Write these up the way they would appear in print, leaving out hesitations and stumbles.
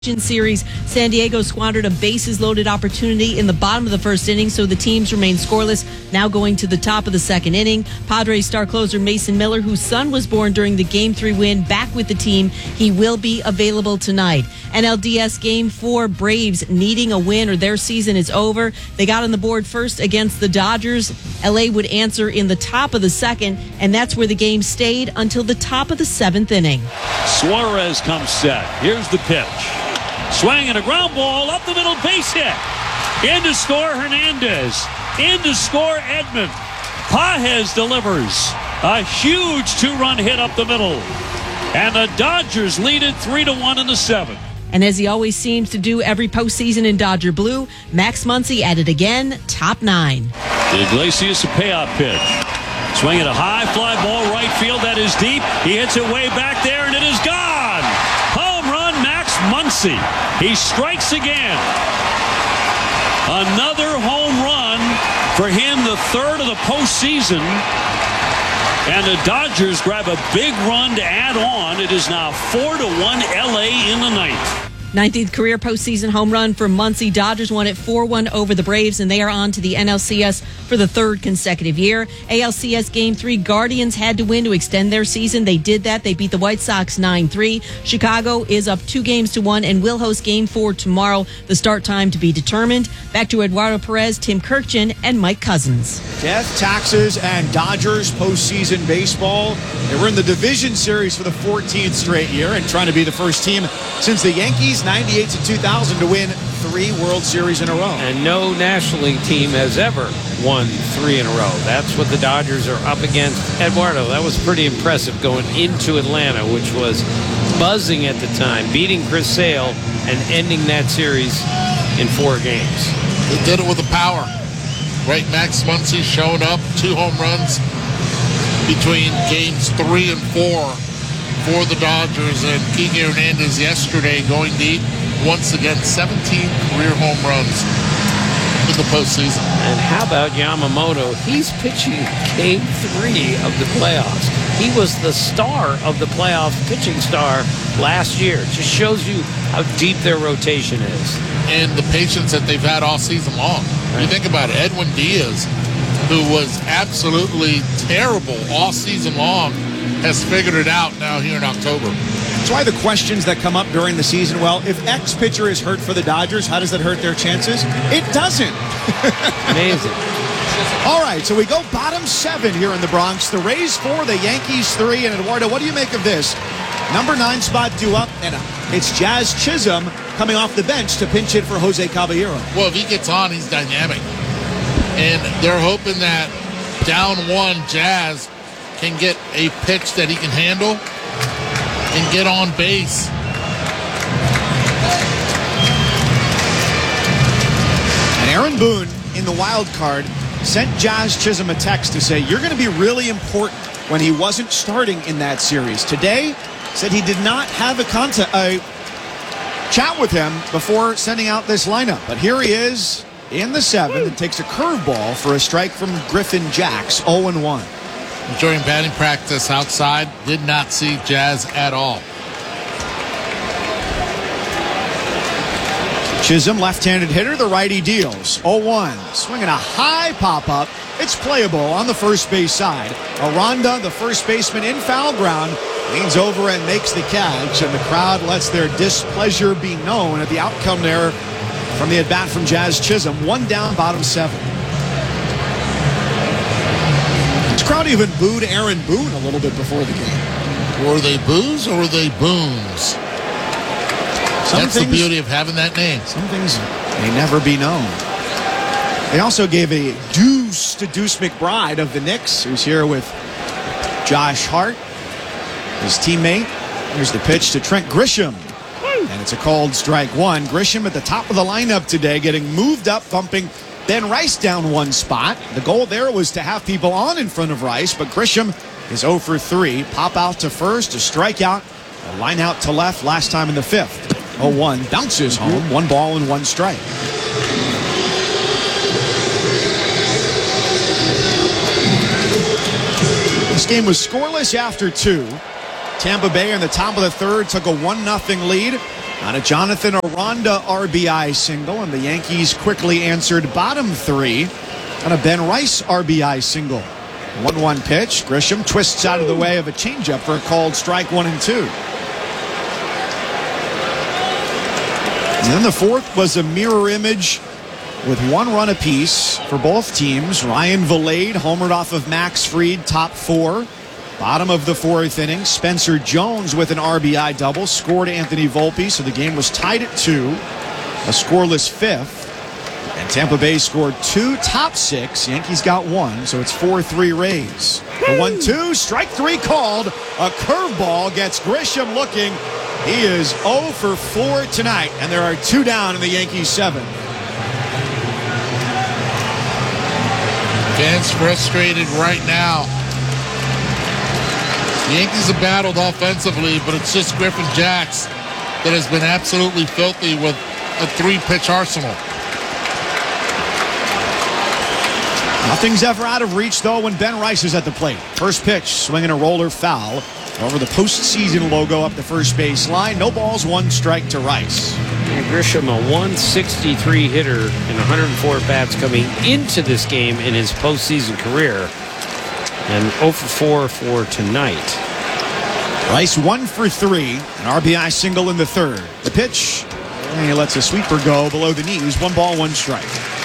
Series. San Diego squandered a bases-loaded opportunity in the bottom of the first inning, so the teams remain scoreless. Now going to the top of the second inning. Padres star closer Mason Miller, whose son was born during the Game 3 win, back with the team. He will be available tonight. NLDS Game 4, Braves needing a win or their season is over. They got on the board first against the Dodgers. LA would answer in the top of the second, and that's where the game stayed until the top of the seventh inning. Suarez comes set. Here's the pitch. Swing and a ground ball up the middle, base hit. In to score Hernandez. In to score Edman. Pages delivers a huge two-run hit up the middle. And the Dodgers lead it 3-1 in the seventh. And as he always seems to do every postseason in Dodger blue, Max Muncy at it again, top 9. Iglesias a payout pitch. Swinging a high fly ball right field. That is deep. He hits it way back there, and it is gone. Home run, Max Muncy. He strikes again. Another home run for him, the third of the postseason. And the Dodgers grab a big run to add on. It is now 4-1 LA in the ninth. 19th career postseason home run for Muncy. Dodgers won it 4-1 over the Braves, and they are on to the NLCS for the third consecutive year. ALCS Game 3, Guardians had to win to extend their season. They did that. They beat the White Sox 9-3. Chicago is up 2-1 and will host Game 4 tomorrow. The start time to be determined. Back to Eduardo Perez, Tim Kirkjian, and Mike Cousins. Death, taxes, and Dodgers postseason baseball. They were in the division series for the 14th straight year and trying to be the first team since the Yankees 98 to 2000 to win 3 World Series in a row. And no National League team has ever won 3 in a row. That's what the Dodgers are up against. Eduardo, that was pretty impressive going into Atlanta, which was buzzing at the time, beating Chris Sale and ending that series in 4 games. They did it with the power. Right, Max Muncy showing up, 2 home runs between games 3 and 4 for the Dodgers, and Kike Hernandez yesterday going deep once again, 17 career home runs in the postseason. And how about Yamamoto? He's pitching Game 3 of the playoffs. He was the star of the playoff pitching star last year. It just shows you how deep their rotation is. And the patience that they've had all season long. Right. You think about it, Edwin Diaz, who was absolutely terrible all season long, has figured it out now here in October. That's why the questions that come up during the season, well, if X pitcher is hurt for the Dodgers, how does that hurt their chances? It doesn't. Amazing. All right, so we go bottom 7 here in the Bronx. The Rays 4, the Yankees 3. And Eduardo, what do you make of this? Number 9 spot due up, and it's Jazz Chisholm coming off the bench to pinch hit for Jose Caballero. Well, if he gets on, he's dynamic. And they're hoping that down 1, Jazz can get a pitch that he can handle and get on base. And Aaron Boone in the wild card sent Jazz Chisholm a text to say, you're going to be really important, when he wasn't starting in that series. Today, said he did not have a chat with him before sending out this lineup. But here he is in the 7th and takes a curveball for a strike from Griffin Jacks, 0-1. During batting practice outside, did not see Jazz at all. Chisholm, left-handed hitter, the righty deals. 0-1, swinging a high pop-up. It's playable on the first base side. Aranda, the first baseman in foul ground, leans over and makes the catch, and the crowd lets their displeasure be known at the outcome there from the at-bat from Jazz Chisholm. 1 down, bottom 7. This crowd even booed Aaron Boone a little bit before the game. Were they boos or were they booms? That's the beauty of having that name. Some things may never be known. They also gave a deuce to Deuce McBride of the Knicks, who's here with Josh Hart, his teammate. Here's the pitch to Trent Grisham. And it's a called strike 1. Grisham at the top of the lineup today, getting moved up, bumping Ben Rice down 1 spot. The goal there was to have people on in front of Rice, but Grisham is 0 for 3. Pop out to first, a strikeout, a line out to left last time in the 5th. 0-1, bounces home, 1 ball and 1 strike. This game was scoreless after 2. Tampa Bay in the top of the 3rd took a 1-0 lead. On a Jonathan Aranda RBI single, and the Yankees quickly answered bottom 3 on a Ben Rice RBI single. 1-1 pitch. Grisham twists out of the way of a changeup for a called strike 1-2. And then the fourth was a mirror image with 1 run apiece for both teams. Ryan Vilade homered off of Max Fried, top 4. Bottom of the 4th inning, Spencer Jones with an RBI double scored Anthony Volpe, so the game was tied at 2. A scoreless 5th. And Tampa Bay scored 2, top 6. Yankees got 1, so it's 4-3 Rays. The 1-2, strike 3 called. A curveball gets Grisham looking. He is 0 for 4 tonight, and there are 2 down in the Yankees 7th. Fans frustrated right now. The Yankees have battled offensively, but it's just Griffin Jax that has been absolutely filthy with a 3-pitch arsenal. Nothing's ever out of reach, though, when Ben Rice is at the plate. First pitch, swinging a roller foul over the postseason logo up the first base line. No balls, 1 strike to Rice. And Grisham, a 163 hitter in 104 bats coming into this game in his postseason career. And 0 for 4 for tonight. Rice 1 for 3, an RBI single in the 3rd. The pitch, and he lets a sweeper go below the knees. 1 ball, 1 strike.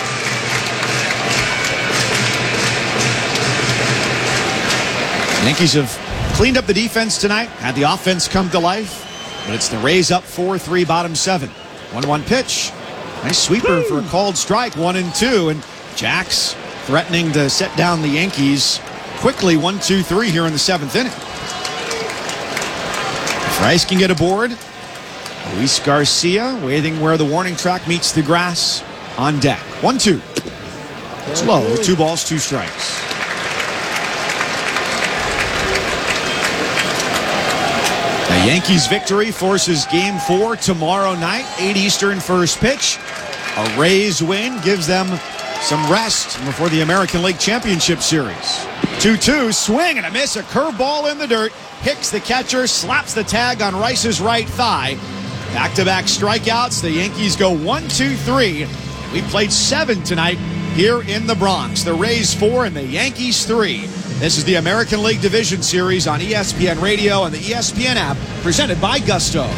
Yankees have cleaned up the defense tonight, had the offense come to life, but it's the Rays up 4-3, bottom 7. 1-1 pitch. Nice sweeper for a called strike, 1-2, and Jax threatening to set down the Yankees quickly, 1-2-3 here in the 7th inning. If Rice can get aboard, Luis Garcia waiting where the warning track meets the grass on deck. 1-2. It's low, 2 balls, 2 strikes. The Yankees' victory forces Game 4 tomorrow night, 8 Eastern, first pitch. A Rays win gives them some rest before the American League Championship Series. 2-2, swing and a miss, a curveball in the dirt. Hicks, the catcher, slaps the tag on Rice's right thigh. Back-to-back strikeouts. The Yankees go 1-2-3. We played 7 tonight here in the Bronx. The Rays 4 and the Yankees 3. This is the American League Division Series on ESPN Radio and the ESPN app, presented by Gusto.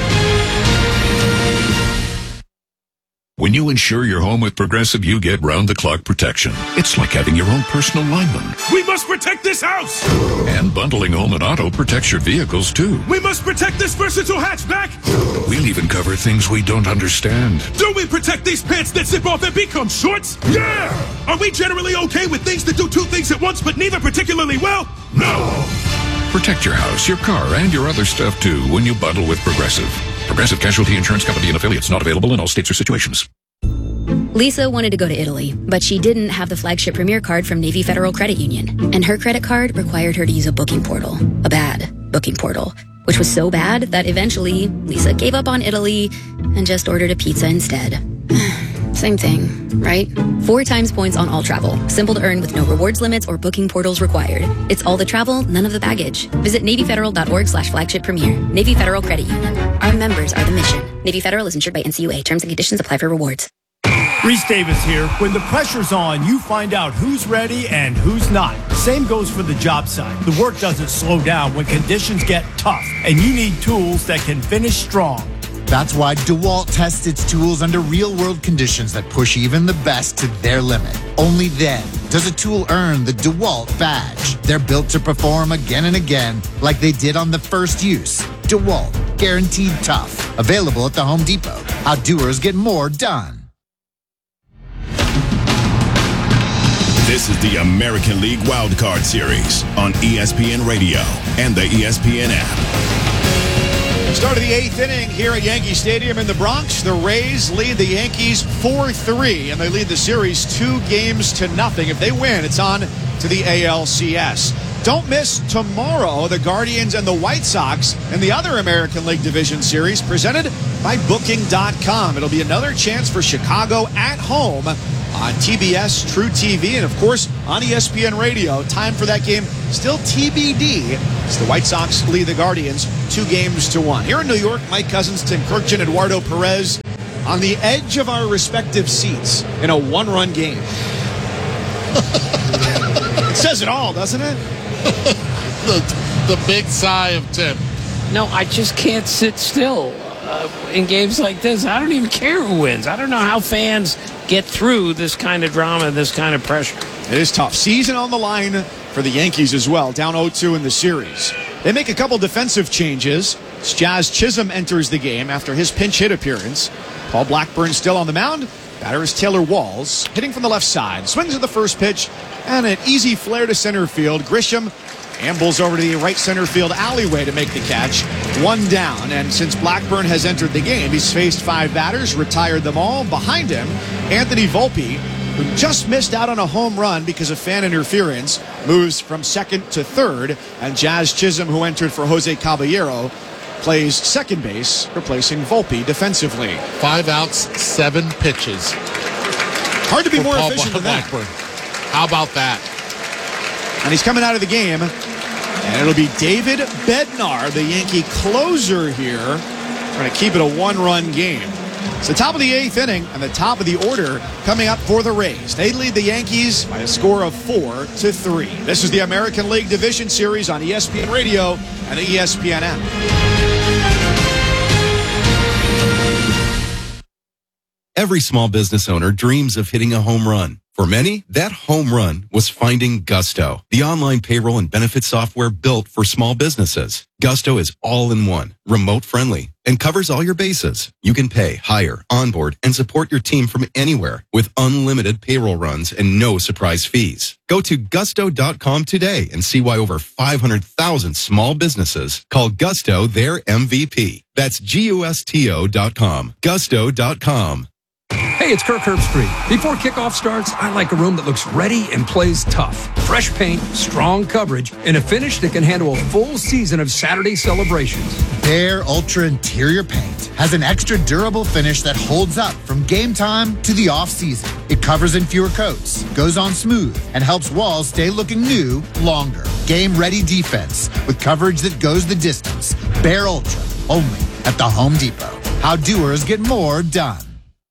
When you insure your home with Progressive, you get round-the-clock protection. It's like having your own personal lineman. We must protect this house! And bundling home and auto protects your vehicles, too. We must protect this versatile hatchback! We'll even cover things we don't understand. Do we protect these pants that zip off and become shorts? Yeah! Are we generally okay with things that do 2 things at once, but neither particularly well? No! Protect your house, your car, and your other stuff, too, when you bundle with Progressive. Progressive Casualty Insurance Company and affiliates, not available in all states or situations. Lisa wanted to go to Italy, but she didn't have the flagship Premier card from Navy Federal Credit Union. And her credit card required her to use a booking portal. A bad booking portal. Which was so bad that eventually Lisa gave up on Italy and just ordered a pizza instead. Same thing, right? 4 times points on all travel. Simple to earn with no rewards limits or booking portals required. It's all the travel, none of the baggage. Visit NavyFederal.org/flagship premier. Navy Federal Credit Union. Our members are the mission. Navy Federal is insured by NCUA. Terms and conditions apply for rewards. Reese Davis here. When the pressure's on, you find out who's ready and who's not. Same goes for the job site. The work doesn't slow down when conditions get tough, and you need tools that can finish strong. That's why DeWalt tests its tools under real-world conditions that push even the best to their limit. Only then does a tool earn the DeWalt badge. They're built to perform again and again, like they did on the first use. DeWalt, guaranteed tough. Available at the Home Depot. How doers get more done. This is the American League Wildcard Series on ESPN Radio and the ESPN app. Start of the 8th inning here at Yankee Stadium in the Bronx. The Rays lead the Yankees 4-3, and they lead the series 2-0. If they win, it's on to the ALCS. Don't miss tomorrow the Guardians and the White Sox in the other American League Division Series presented by Booking.com. It'll be another chance for Chicago at home on TBS, True TV, and of course on ESPN Radio. Time for that game still TBD as the White Sox lead the Guardians 2-1. Here in New York, Mike Cousins, Tim Kurkjian, Eduardo Perez on the edge of our respective seats in a one-run game. It says it all, doesn't it? the big sigh of Tim. No, I just can't sit still in games like this. I don't even care who wins. I don't know how fans get through this kind of drama, this kind of pressure. It is tough. Season on the line for the Yankees as well, down 0-2 in the series. They make a couple defensive changes. Jazz Chisholm enters the game after his pinch hit appearance. Paul Blackburn still on the mound. Batter is Taylor Walls, hitting from the left side. Swings at the first pitch, and an easy flare to center field. Grisham ambles over to the right center field alleyway to make the catch. One down, and since Blackburn has entered the game, he's faced 5 batters, retired them all. Behind him, Anthony Volpe, who just missed out on a home run because of fan interference, moves from second to third, and Jazz Chisholm, who entered for Jose Caballero, plays second base, replacing Volpe defensively. 5 outs, 7 pitches. Hard to be more efficient than that. Blackburn. How about that? And he's coming out of the game, and it'll be David Bednar, the Yankee closer here, trying to keep it a 1-run game. It's the top of the 8th inning and the top of the order coming up for the Rays. They lead the Yankees by a score of 4-3. This is the American League Division Series on ESPN Radio and the ESPN app. Every small business owner dreams of hitting a home run. For many, that home run was finding Gusto, the online payroll and benefit software built for small businesses. Gusto is all-in-one, remote-friendly, and covers all your bases. You can pay, hire, onboard, and support your team from anywhere with unlimited payroll runs and no surprise fees. Go to gusto.com today and see why over 500,000 small businesses call Gusto their MVP. That's GUSTO.com. Gusto.com. Hey, it's Kirk Herbstreit. Before kickoff starts, I like a room that looks ready and plays tough. Fresh paint, strong coverage, and a finish that can handle a full season of Saturday celebrations. Behr Ultra Interior Paint has an extra durable finish that holds up from game time to the off-season. It covers in fewer coats, goes on smooth, and helps walls stay looking new longer. Game-ready defense with coverage that goes the distance. Behr Ultra, only at the Home Depot. How doers get more done.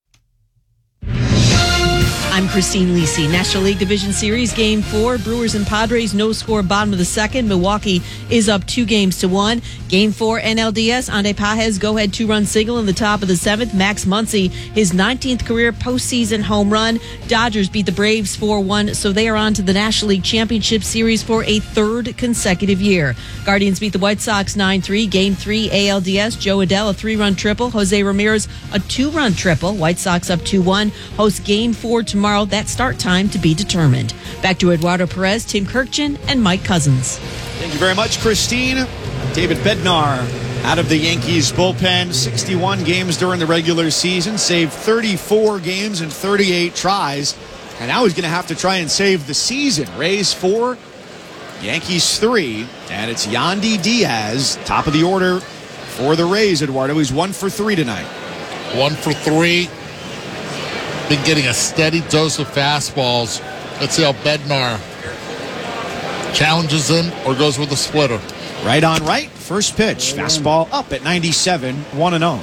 I'm Christine Lisi. National League Division Series Game 4. Brewers and Padres, no score, bottom of the second. Milwaukee is up 2-1. Game 4 NLDS. Ande Pages go-ahead 2-run single in the top of the 7th. Max Muncy, his 19th career postseason home run. Dodgers beat the Braves 4-1, so they are on to the National League Championship Series for a 3rd consecutive year. Guardians beat the White Sox 9-3. Game 3 ALDS. Joe Adell, a 3-run triple. Jose Ramirez, a 2-run triple. White Sox up 2-1. Host Game 4 tomorrow. That start time to be determined. Back to Eduardo Perez, Tim Kurkjian, and Mike Cousins. Thank you very much, Christine. David Bednar out of the Yankees bullpen. 61 games during the regular season. Saved 34 games and 38 tries. And now he's going to have to try and save the season. Rays 4, Yankees 3. And it's Yandy Diaz, top of the order for the Rays, Eduardo. He's 1 for 3 tonight. 1 for 3. Been getting a steady dose of fastballs. Let's see how Bednar challenges him or goes with a splitter. Right on right. First pitch. Fastball up at 97. 1-0.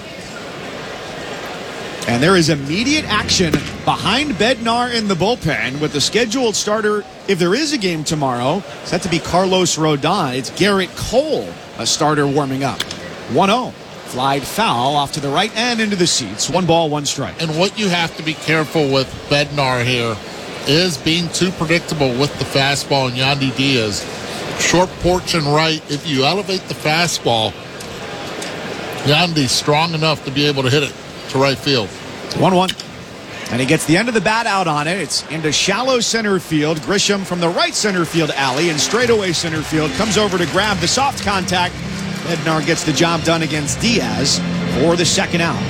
And there is immediate action behind Bednar in the bullpen with the scheduled starter, if there is a game tomorrow, set to be Carlos Rodon. It's Garrett Cole, a starter warming up. 1-0. Flied foul off to the right and into the seats. 1 ball, 1 strike. And what you have to be careful with Bednar here is being too predictable with the fastball and Yandy Diaz. Short porch and right. If you elevate the fastball, Yandy's strong enough to be able to hit it to right field. 1-1. And he gets the end of the bat out on it. It's into shallow center field. Grisham from the right center field alley and straightaway center field comes over to grab the soft contact. Bednar gets the job done against Diaz for the second out.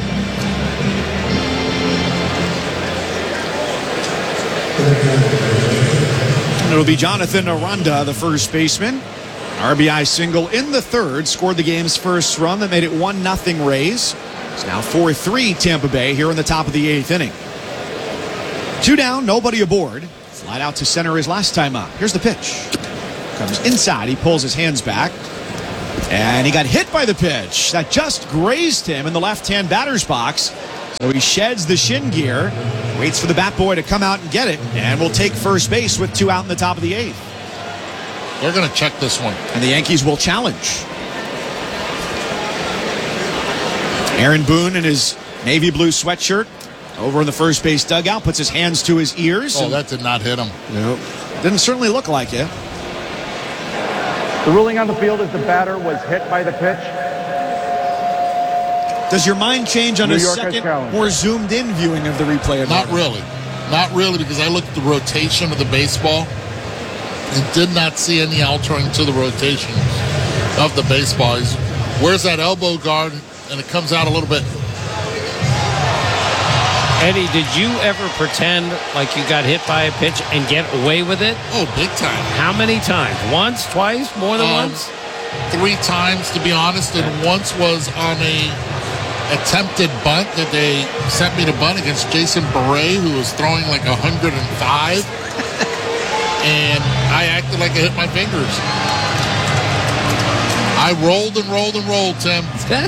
And it'll be Jonathan Aranda, the first baseman. RBI single in the 3rd, scored the game's first run that made it 1-0 Rays. It's now 4-3 Tampa Bay here in the top of the 8th inning. 2 down, nobody aboard. Flied out to center his last time up. Here's the pitch. Comes inside. He pulls his hands back. And he got hit by the pitch. That just grazed him in the left-hand batter's box. So he sheds the shin gear, waits for the bat boy to come out and get it, and will take first base with 2 out in the top of the 8th. They're going to check this one. And the Yankees will challenge. Aaron Boone in his navy blue sweatshirt over in the first base dugout, puts his hands to his ears. Oh, that did not hit him. Nope. Didn't certainly look like it. The ruling on the field is the batter was hit by the pitch. Does your mind change on a second, more zoomed-in viewing of the replay? Not really. Not really, because I looked at the rotation of the baseball and did not see any altering to the rotation of the baseball. Where's that elbow guard? And it comes out a little bit. Eddie, did you ever pretend like you got hit by a pitch and get away with it? Oh, big time. How many times? Once, twice, more than once? 3 times, to be honest, and once was on a attempted bunt that they sent me to bunt against Jason Beret, who was throwing like 105, and I acted like I hit my fingers. I rolled and rolled and rolled, Tim.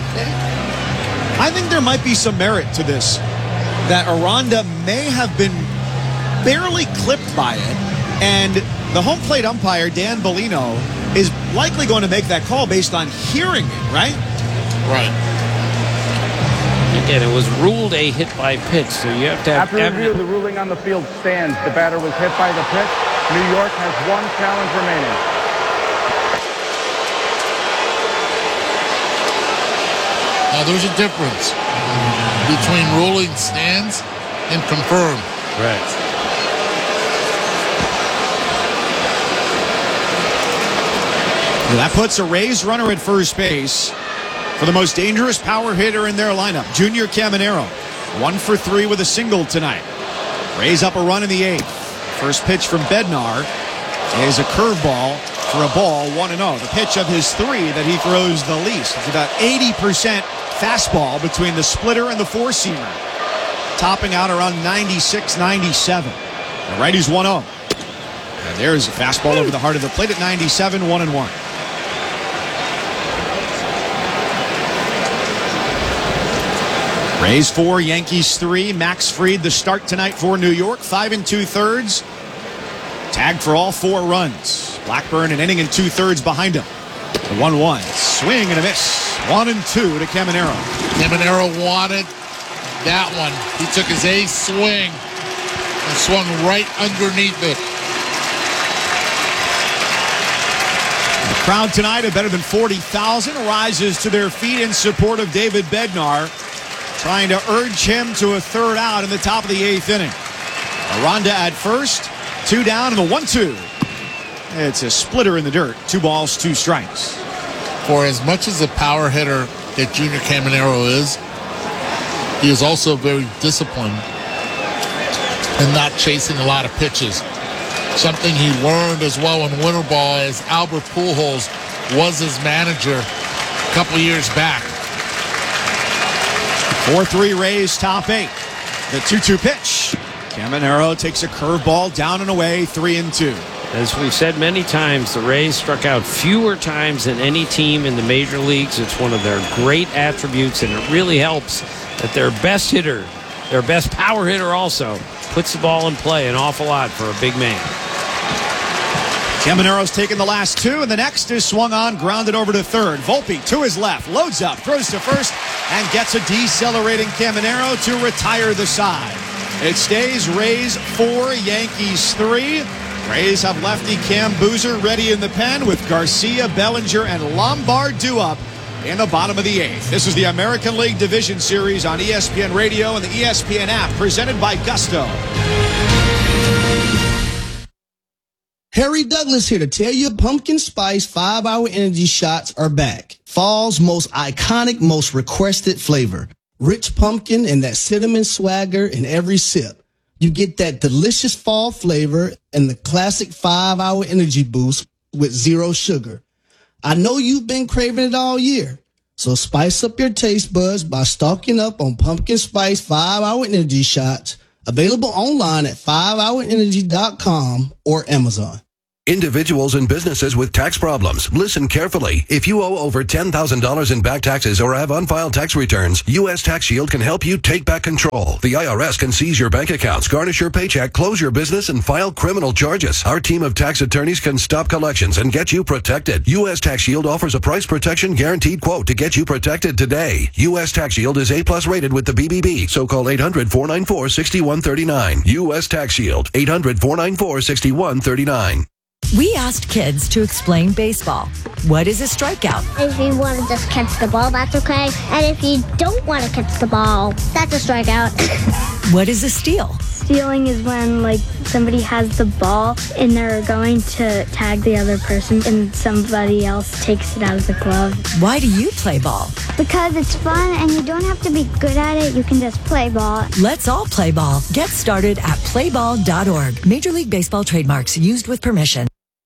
I think there might be some merit to this, that Aranda may have been barely clipped by it, and the home plate umpire, Dan Bellino, is likely going to make that call based on hearing it, right? Right. Again, it was ruled a hit by pitch, so you have to have After review, the ruling on the field stands. The batter was hit by the pitch. New York has 1 challenge remaining. Now, there's a difference between ruling stands and confirmed. Right. That puts a Rays runner at first base for the most dangerous power hitter in their lineup, Junior Caminero. 1 for 3 with a single tonight. Rays up a run in the 8th. First pitch from Bednar is a curveball for a ball, 1-0. The pitch of his 3 that he throws the least. It's about 80% fastball between the splitter and the 4-seamer. Topping out around 96, 97. The righty's 1-0. And there's a fastball over the heart of the plate at 97, 1-1. Rays 4, Yankees 3. Max Fried the start tonight for New York. 5 2/3. Tagged for all 4 runs. Blackburn an inning and 2/3 behind him. The 1-1. Swing and a miss. 1-2 to Caminero. Caminero wanted that one. He took his ace swing and swung right underneath it. The crowd tonight of better than 40,000 rises to their feet in support of David Bednar, trying to urge him to a 3rd out in the top of the 8th inning. Aranda at first, 2 down, and the 1-2. It's a splitter in the dirt. 2 balls, 2 strikes. For as much as a power hitter that Junior Caminero is, he is also very disciplined and not chasing a lot of pitches. Something he learned as well in winter ball as Albert Pujols was his manager a couple years back. 4-3 Rays top 8. The 2-2 pitch. Caminero takes a curveball down and away, 3-2. As we've said many times, the Rays struck out fewer times than any team in the major leagues. It's one of their great attributes, and it really helps that their best hitter, their best power hitter also, puts the ball in play an awful lot for a big man. Caminero's taken the last 2, and the next is swung on, grounded over to 3rd. Volpe to his left, loads up, throws to 1st, and gets a decelerating Caminero to retire the side. It stays Rays 4, Yankees 3. Rays have lefty Cam Boozer ready in the pen with Garcia, Bellinger, and Lombard due up in the bottom of the 8th. This is the American League Division Series on ESPN Radio and the ESPN app, presented by Gusto. Harry Douglas here to tell you Pumpkin Spice 5-Hour Energy Shots are back. Fall's most iconic, most requested flavor. Rich pumpkin and that cinnamon swagger in every sip. You get that delicious fall flavor and the classic 5-Hour Energy Boost with 0 sugar. I know you've been craving it all year, so spice up your taste buds by stocking up on Pumpkin Spice 5-Hour Energy Shots, Available online at 5hourenergy.com or Amazon. Individuals and businesses with tax problems, listen carefully. If you owe over $10,000 in back taxes or have unfiled tax returns, U.S. Tax Shield can help you take back control. The IRS can seize your bank accounts, garnish your paycheck, close your business, and file criminal charges. Our team of tax attorneys can stop collections and get you protected. U.S. Tax Shield offers a price protection guaranteed quote to get you protected today. U.S. Tax Shield is A+ rated with the BBB, so call 800-494-6139. U.S. Tax Shield, 800-494-6139. We asked kids to explain baseball. What is a strikeout? If you want to just catch the ball, that's okay. And if you don't want to catch the ball, that's a strikeout. What is a steal? Stealing is when, somebody has the ball and they're going to tag the other person and somebody else takes it out of the glove. Why do you play ball? Because it's fun and you don't have to be good at it. You can just play ball. Let's all play ball. Get started at playball.org. Major League Baseball trademarks used with permission.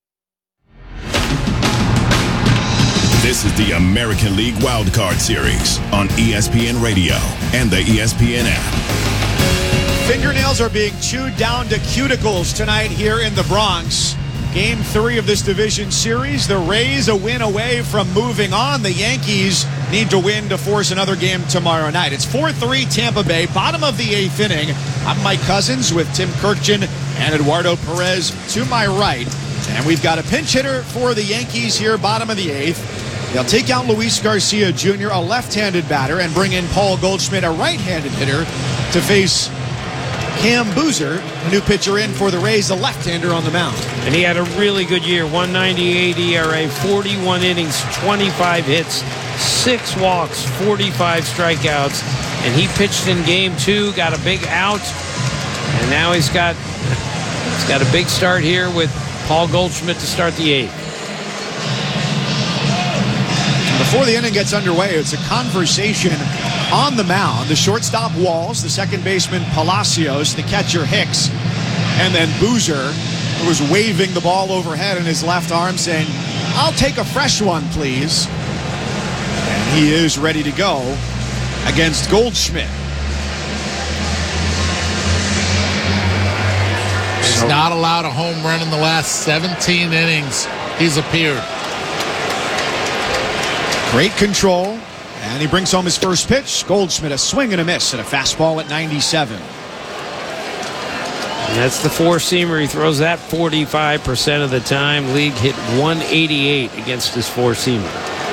This is the American League Wildcard Series on ESPN Radio and the ESPN app. Fingernails are being chewed down to cuticles tonight here in the Bronx. Game 3 of this division series. The Rays a win away from moving on. The Yankees need to win to force another game tomorrow night. It's 4-3 Tampa Bay, bottom of the 8th inning. I'm Mike Cousins with Tim Kirkjian and Eduardo Perez to my right. And we've got a pinch hitter for the Yankees here, bottom of the 8th. They'll take out Luis Garcia Jr., a left-handed batter, and bring in Paul Goldschmidt, a right-handed hitter, to face Cam Boozer, a new pitcher in for the Rays, the left-hander on the mound. And he had a really good year, 1.98 ERA, 41 innings, 25 hits, 6 walks, 45 strikeouts. And he pitched in Game 2, got a big out, and now he's got a big start here with Paul Goldschmidt to start the 8th. Before the inning gets underway, it's a conversation on the mound. The shortstop Walls, the second baseman Palacios, the catcher Hicks, and then Boozer, who was waving the ball overhead in his left arm, saying, "I'll take a fresh one, please." And he is ready to go against Goldschmidt. He's not allowed a home run in the last 17 innings he's appeared. Great control, and he brings home his first pitch. Goldschmidt, a swing and a miss at a fastball at 97. And that's the four-seamer. He throws that 45% of the time. League hit 188 against his four-seamer.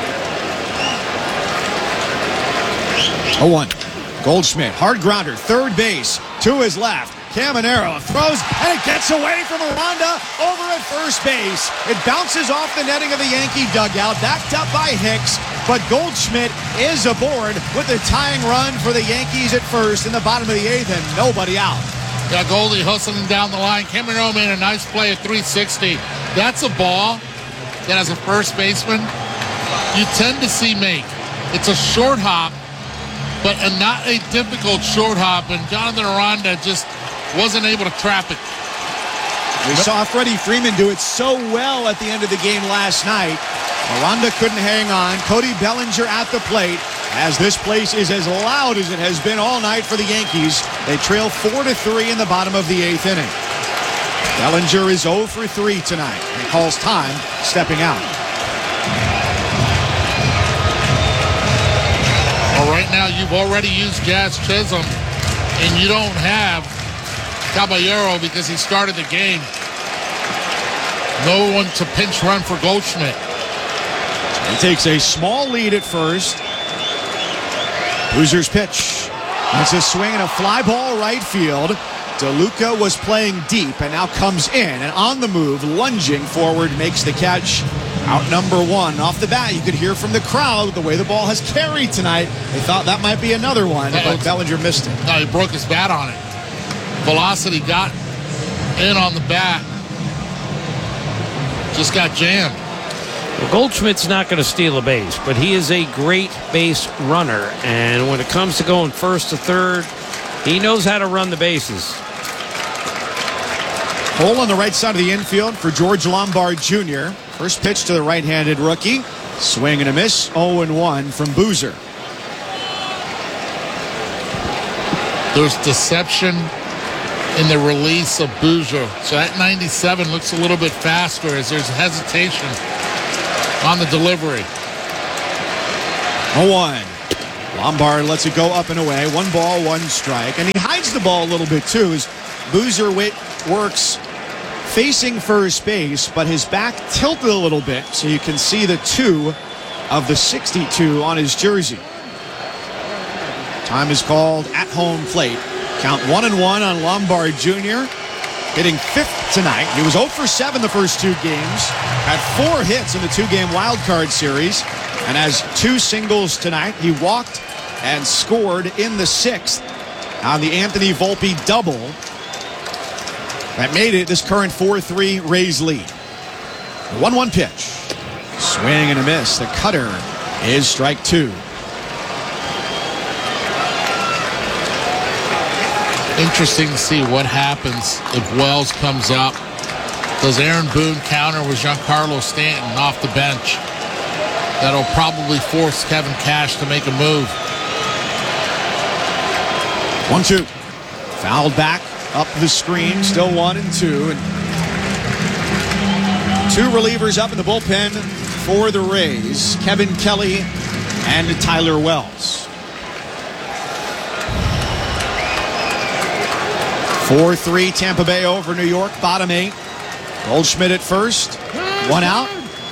0-1. Goldschmidt, hard grounder, third base, to his left. Caminero throws, and it gets away from Aranda over at first base. It bounces off the netting of the Yankee dugout, backed up by Hicks, but Goldschmidt is aboard with the tying run for the Yankees at first in the bottom of the 8th, and nobody out. Yeah, Goldie hustling down the line. Caminero made a nice play at 360. That's a ball that, as a first baseman, you tend to see make. It's a short hop, but not a difficult short hop, and Jonathan Aranda just wasn't able to trap it. We saw Freddie Freeman do it so well at the end of the game last night. Aranda couldn't hang on. Cody Bellinger at the plate, as this place is as loud as it has been all night for the Yankees. They trail 4-3 in the bottom of the 8th inning. Bellinger is 0 for 3 tonight. He calls time, stepping out. Well, right now you've already used Jazz Chisholm, and you don't have Caballero because he started the game. No one to pinch run for Goldschmidt. He takes a small lead at first. Boozer's pitch. It's a swing and a fly ball right field. DeLuca was playing deep and now comes in and on the move, lunging forward, makes the catch. Out number 1. Off the bat, you could hear from the crowd the way the ball has carried tonight. They thought that might be another one, but Bellinger missed it. No, he broke his bat on it. Velocity got in on the bat. Just got jammed. Well, Goldschmidt's not going to steal a base, but he is a great base runner. And when it comes to going first to third, he knows how to run the bases. Hole on the right side of the infield for George Lombard Jr. First pitch to the right-handed rookie. Swing and a miss. 0-1 from Boozer. There's deception in the release of Boozer. So that 97 looks a little bit faster as there's hesitation on the delivery. 0-1. Lombard lets it go up and away. 1 ball, 1 strike. And he hides the ball a little bit, too, as Boozer works facing first base, but his back tilted a little bit, so you can see the 2 of the 62 on his jersey. Time is called at home plate. Count 1-1 on Lombard Jr., hitting 5th tonight. He was 0 for 7 the first 2 games, had 4 hits in the 2-game wild card series, and has 2 singles tonight. He walked and scored in the 6th on the Anthony Volpe double. That made it this current 4-3 Rays lead. The 1-1 pitch. Swing and a miss. The cutter is strike 2. Interesting to see what happens if Wells comes up. Does Aaron Boone counter with Giancarlo Stanton off the bench? That'll probably force Kevin Cash to make a move. 1-2. Fouled back up the screen. Still 1-2. And 2 relievers up in the bullpen for the Rays. Kevin Kelly and Tyler Wells. 4-3 Tampa Bay over New York, bottom 8. Goldschmidt at first, 1 out.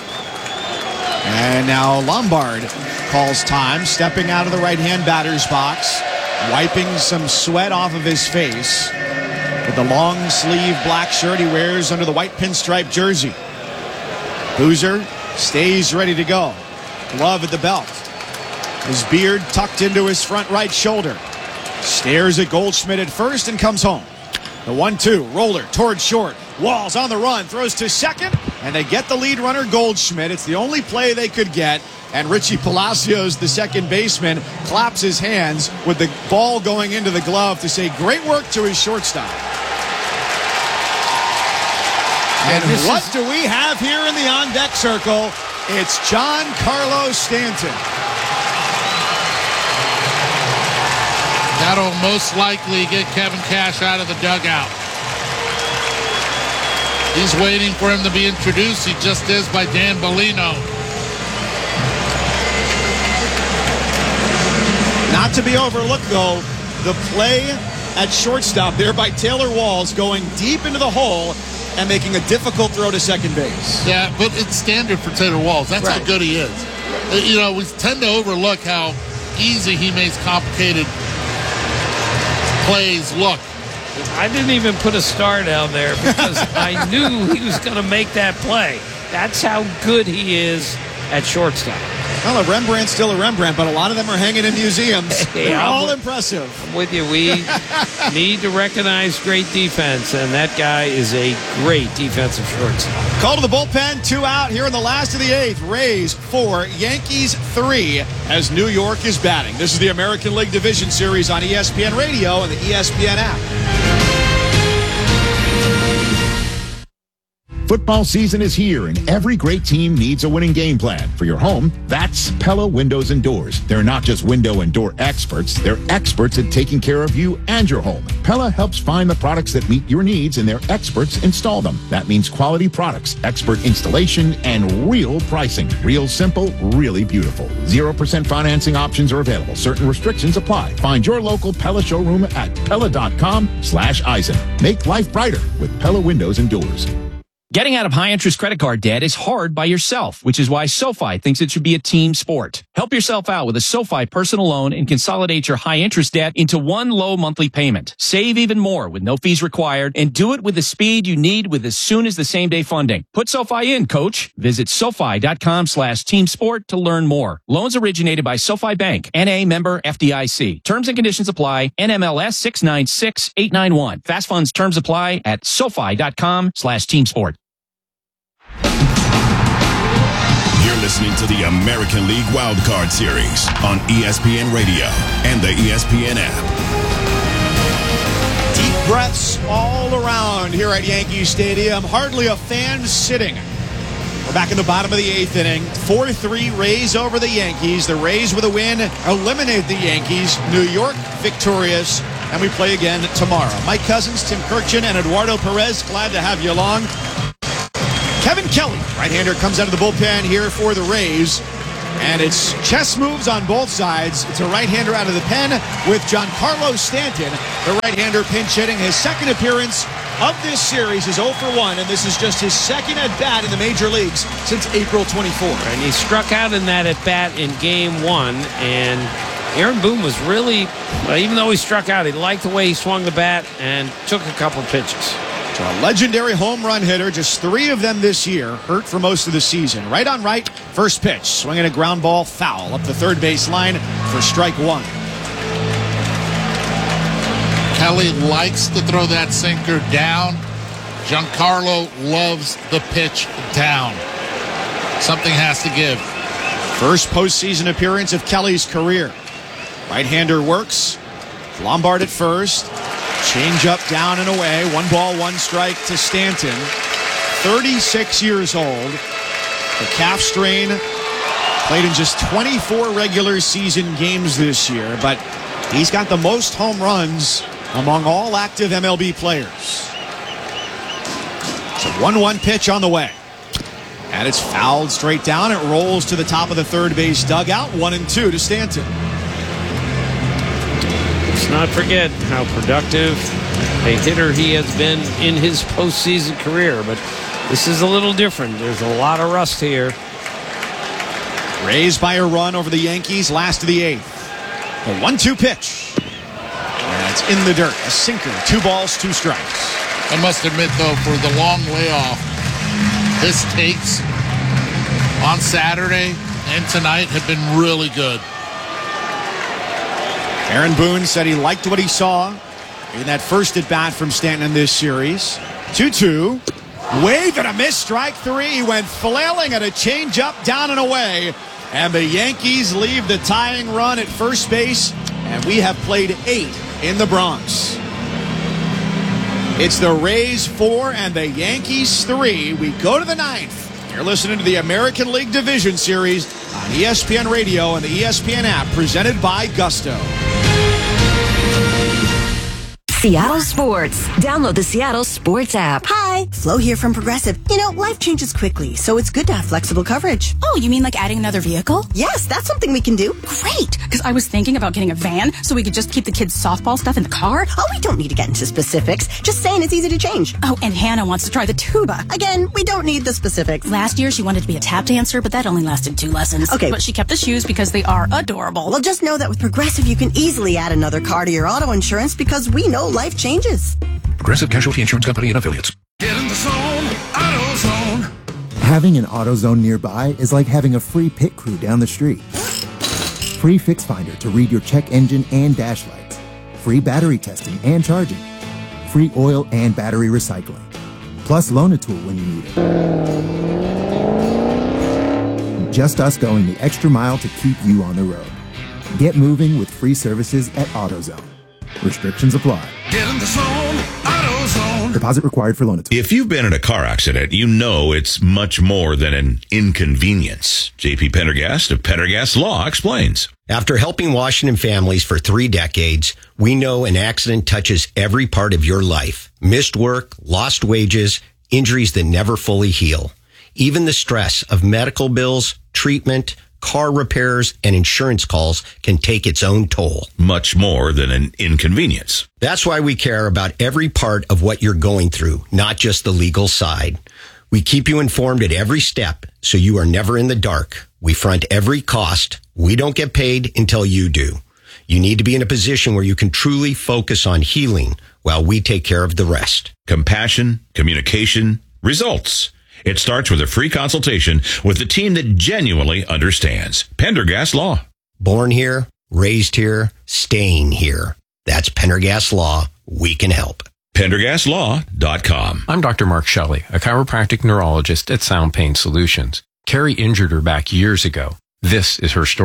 And now Lombard calls time, stepping out of the right-hand batter's box, wiping some sweat off of his face with the long sleeve black shirt he wears under the white pinstripe jersey. Boozer stays ready to go. Glove at the belt. His beard tucked into his front right shoulder. Stares at Goldschmidt at first and comes home. The 1-2, roller towards short. Walls on the run, throws to second, and they get the lead runner, Goldschmidt. It's the only play they could get, and Richie Palacios, the second baseman, claps his hands with the ball going into the glove to say great work to his shortstop. And what do we have here in the on-deck circle? It's Giancarlo Stanton. That'll most likely get Kevin Cash out of the dugout. He's waiting for him to be introduced. He just is by Dan Bellino. Not to be overlooked, though, the play at shortstop there by Taylor Walls going deep into the hole and making a difficult throw to second base. Yeah, but it's standard for Taylor Walls. That's right. How good he is. You know, we tend to overlook how easy he makes complicated plays look. I didn't even put a star down there because I knew he was going to make that play. That's how good he is at shortstop. Well, a Rembrandt's still a Rembrandt, but a lot of them are hanging in museums. They're all impressive. I'm with you. We need to recognize great defense, and that guy is a great defensive shortstop. Call to the bullpen, 2 out here in the last of the 8th. Rays 4, Yankees 3 as New York is batting. This is the American League Division Series on ESPN Radio and the ESPN app. Football season is here, and every great team needs a winning game plan. For your home, that's Pella Windows and Doors. They're not just window and door experts, they're experts at taking care of you and your home. Pella helps find the products that meet your needs, and their experts install them. That means quality products, expert installation, and real pricing. Real simple, really beautiful. 0% financing options are available. Certain restrictions apply. Find your local Pella showroom at Pella.com/Eisen. Make life brighter with Pella Windows and Doors. Getting out of high-interest credit card debt is hard by yourself, which is why SoFi thinks it should be a team sport. Help yourself out with a SoFi personal loan and consolidate your high-interest debt into one low monthly payment. Save even more with no fees required, and do it with the speed you need with as soon as the same-day funding. Put SoFi in, coach. Visit SoFi.com/team sport to learn more. Loans originated by SoFi Bank, N.A. member FDIC. Terms and conditions apply. NMLS 696891. Fast funds terms apply at SoFi.com/team sport. You're listening to the American League Wildcard Series on ESPN Radio and the ESPN app. Deep breaths all around here at Yankee Stadium. Hardly a fan sitting. We're back in the bottom of the 8th inning. 4-3 Rays over the Yankees. The Rays with a win eliminate the Yankees. New York victorious and we play again tomorrow. Mike Cousins, Tim Kirkchin, and Eduardo Perez, glad to have you along. Kevin Kelly, right-hander, comes out of the bullpen here for the Rays. And it's chess moves on both sides. It's a right-hander out of the pen with Giancarlo Stanton, the right-hander pinch hitting. His second appearance of this series is 0 for 1, and this is just his second at-bat in the major leagues since April 24. And he struck out in that at-bat in Game 1, and Aaron Boone was really, even though he struck out, he liked the way he swung the bat and took a couple pitches. A legendary home run hitter, just 3 of them this year, hurt for most of the season. Right on right, first pitch, swinging a ground ball foul up the third base line for strike 1. Kelly likes to throw that sinker down. Giancarlo loves the pitch down. Something has to give. First postseason appearance of Kelly's career. Right-hander works. Lombard at first. Change up down and away. 1 ball, 1 strike to Stanton. 36 years old. The calf strain, played in just 24 regular season games this year, but he's got the most home runs among all active MLB players. It's a 1-1 pitch on the way. And it's fouled straight down. It rolls to the top of the third base dugout. 1-2 to Stanton. Let's not forget how productive a hitter he has been in his postseason career, but this is a little different. There's a lot of rust here. Rays by a run over the Yankees, last of the 8th. A 1-2 pitch. And it's in the dirt. A sinker. 2 balls, 2 strikes. I must admit, though, for the long layoff, his takes on Saturday and tonight have been really good. Aaron Boone said he liked what he saw in that first at-bat from Stanton in this series. 2-2. Wave and a miss, strike 3. He went flailing at a changeup down and away. And the Yankees leave the tying run at first base. And we have played 8 in the Bronx. It's the Rays 4 and the Yankees 3. We go to the 9th. You're listening to the American League Division Series on ESPN Radio and the ESPN app, presented by Gusto. Seattle Sports. Download the Seattle Sports app. Hi, Flo here from Progressive. You know, life changes quickly, so it's good to have flexible coverage. Oh, you mean like adding another vehicle? Yes, that's something we can do. Great, because I was thinking about getting a van so we could just keep the kids' softball stuff in the car. Oh, we don't need to get into specifics. Just saying it's easy to change. Oh, and Hannah wants to try the tuba. Again, we don't need the specifics. Last year, she wanted to be a tap dancer, but that only lasted 2 lessons. Okay. But she kept the shoes because they are adorable. Well, just know that with Progressive, you can easily add another car to your auto insurance because we know life changes. Progressive Casualty Insurance Company and Affiliates. Get in the zone, AutoZone. Having an AutoZone nearby is like having a free pit crew down the street. Free Fix Finder to read your check engine and dash lights. Free battery testing and charging. Free oil and battery recycling. Plus loan a tool when you need it. Just us going the extra mile to keep you on the road. Get moving with free services at AutoZone. Restrictions apply. Get in the zone, AutoZone. Deposit required for loan a tool. If you've been in a car accident, you know it's much more than an inconvenience. JP Pendergast of Pendergast Law explains. After helping Washington families for 3 decades, we know an accident touches every part of your life. Missed work, lost wages, injuries that never fully heal. Even the stress of medical bills, treatment, car repairs, and insurance calls can take its own toll. Much more than an inconvenience. That's why we care about every part of what you're going through, not just the legal side. We keep you informed at every step, so you are never in the dark. We front every cost. We don't get paid until you do. You need to be in a position where you can truly focus on healing while we take care of the rest. Compassion, communication, results. It starts with a free consultation with the team that genuinely understands. Pendergast Law. Born here, raised here, staying here. That's Pendergast Law. We can help. PendergastLaw.com. I'm Dr. Mark Shelley, a chiropractic neurologist at Sound Pain Solutions. Carrie injured her back years ago. This is her story.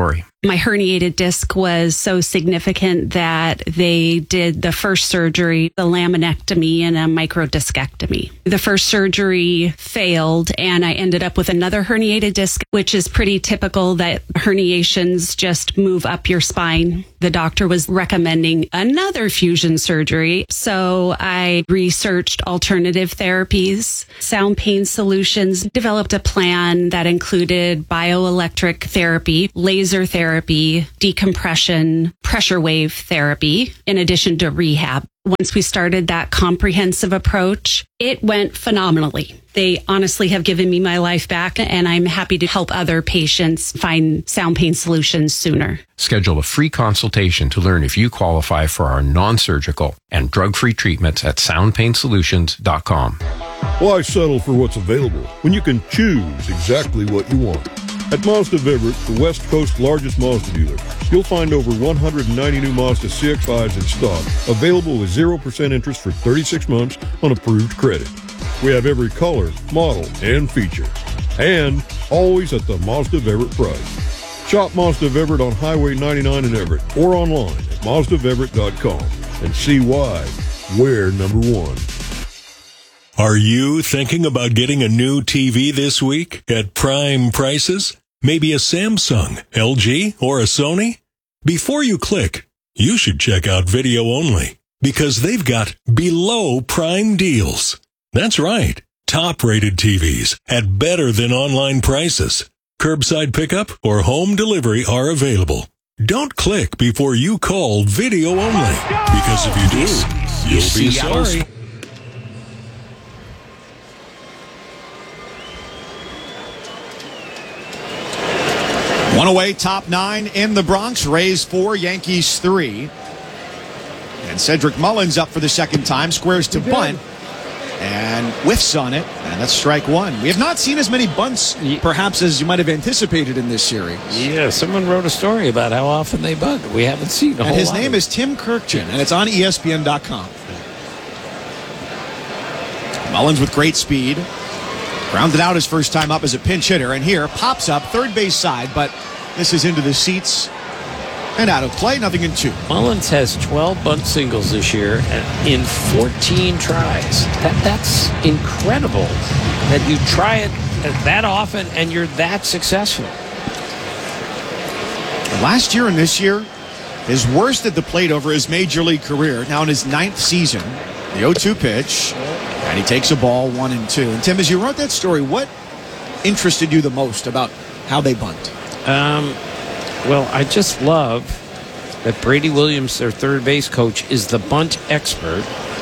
My herniated disc was so significant that they did the first surgery, the laminectomy and a microdiscectomy. The first surgery failed, and I ended up with another herniated disc, which is pretty typical that herniations just move up your spine. The doctor was recommending another fusion surgery, so I researched alternative therapies. Sound Pain Solutions developed a plan that included bioelectric therapy, laser therapy, decompression, pressure wave therapy, in addition to rehab. Once we started that comprehensive approach, it went phenomenally. They honestly have given me my life back, and I'm happy to help other patients find sound pain solutions sooner. Schedule a free consultation to learn if you qualify for our non-surgical and drug-free treatments at soundpainsolutions.com. Why settle for what's available when you can choose exactly what you want? At Mazda of Everett, the West Coast's largest Mazda dealer, you'll find over 190 new Mazda CX-5s in stock, available with 0% interest for 36 months on approved credit. We have every color, model, and feature. And always at the Mazda of Everett price. Shop Mazda of Everett on Highway 99 in Everett or online at MazdaofEverett.com and see why we're number one. Are you thinking about getting a new TV this week at prime prices? Maybe a Samsung, LG, or a Sony? Before you click, you should check out Video Only, because they've got below prime deals. That's right, top-rated TVs at better than online prices. Curbside pickup or home delivery are available. Don't click before you call Video Only, because if you do, you'll be sorry. One away, top 9 in the Bronx. Rays 4, Yankees 3. And Cedric Mullins up for the second time. Squares to bunt. And whiffs on it. And that's strike one. We have not seen as many bunts, perhaps, as you might have anticipated in this series. Yeah, someone wrote a story about how often they bunt. We haven't seen a whole lot. And his name is Tim Kirkjian, and it's on ESPN.com. Mullins with great speed. Grounded out his first time up as a pinch hitter, and here pops up third base side, but this is into the seats and out of play. Nothing in 2. Mullins has 12 bunt singles this year in 14 tries. That's incredible that you try it that often and you're that successful. Last year and this year, his worst at the plate over his major league career, now in his 9th season. The 0-2 pitch. And he takes a ball 1-2. And Tim, as you wrote that story, what interested you the most about how they bunt? Well, I just love that Brady Williams, their third base coach, is the bunt expert.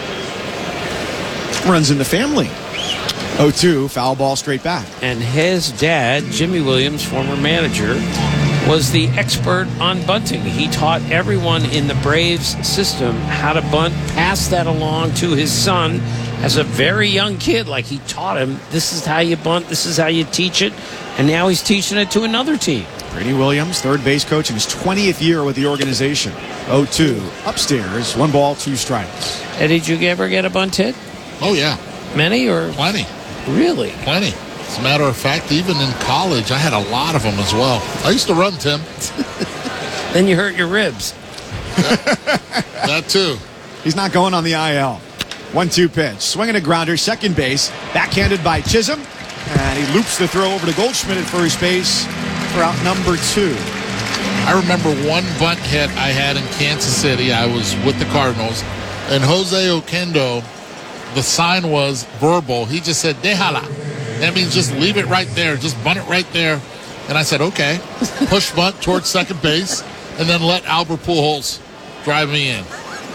Runs in the family. 0-2, foul ball straight back. And his dad, Jimmy Williams, former manager, was the expert on bunting. He taught everyone in the Braves system how to bunt, passed that along to his son as a very young kid. Like, he taught him, this is how you bunt, this is how you teach it, and now he's teaching it to another team. Brady Williams, third base coach in his 20th year with the organization. 0-2, upstairs, 1 ball, 2 strikes. Eddie, did you ever get a bunt hit? Oh, yeah. Many or? Plenty. Really? Plenty. As a matter of fact, even in college, I had a lot of them as well. I used to run, Tim. Then you hurt your ribs. That too. He's not going on the IL. 1-2 pitch. Swinging a grounder, second base. Backhanded by Chisholm. And he loops the throw over to Goldschmidt at first base for out number 2. I remember one bunt hit I had in Kansas City. I was with the Cardinals. And Jose Oquendo, the sign was verbal. He just said, déjala. That means just leave it right there. Just bunt it right there. And I said, okay. Push bunt towards second base. And then let Albert Pujols drive me in.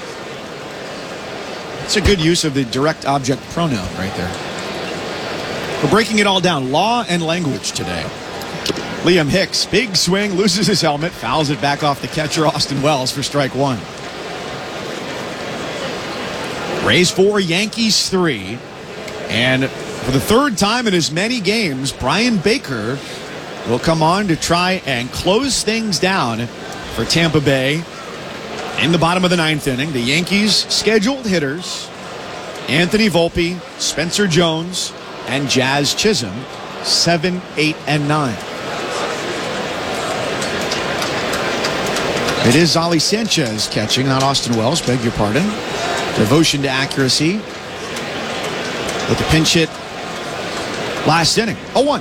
It's a good use of the direct object pronoun right there. We're breaking it all down. Law and language today. Liam Hicks, big swing, loses his helmet, fouls it back off the catcher, Austin Wells, for strike 1. Rays 4, Yankees 3. And for the third time in as many games, Brian Baker will come on to try and close things down for Tampa Bay in the bottom of the 9th inning. The Yankees' scheduled hitters, Anthony Volpe, Spencer Jones, and Jazz Chisholm, 7, 8, and 9. It is Ollie Sanchez catching, not Austin Wells, beg your pardon. Devotion to accuracy with the pinch hit last inning. 0-1.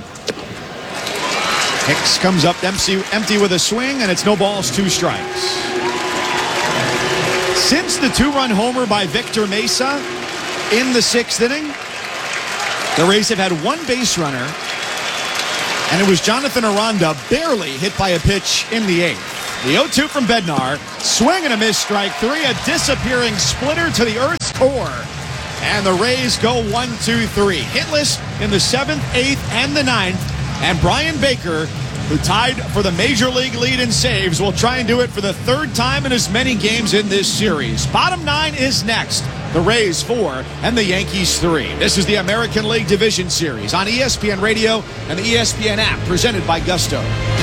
Hicks comes up empty with a swing, and it's no balls, 2 strikes. Since the 2-run homer by Victor Mesa in the 6th inning, the Rays have had 1 base runner, and it was Jonathan Aranda barely hit by a pitch in the 8th. The 0-2 from Bednar, swing and a miss, strike 3, a disappearing splitter to the Earth's core. And the Rays go 1-2-3. Hitless in the 7th, 8th, and the 9th. And Brian Baker, who tied for the Major League lead in saves, will try and do it for the 3rd time in as many games in this series. Bottom 9 is next. The Rays 4 and the Yankees 3. This is the American League Division Series on ESPN Radio and the ESPN app, presented by Gusto.